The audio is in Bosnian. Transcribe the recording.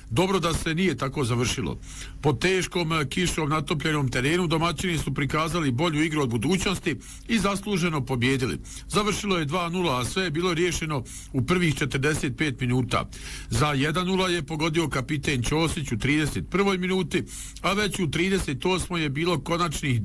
Dobro da se nije tako završilo. Pod teškom kišom natopljenom terenu domaćini su prikazali bolju igru od budućnosti i zasluženo pobjedili. Završilo je 2:0, a sve je bilo riješeno u prvih 45 minuta. Za 1:0 je pogodio kapiten Ćosić u 31. minuti, a već u 38. je bilo konačnih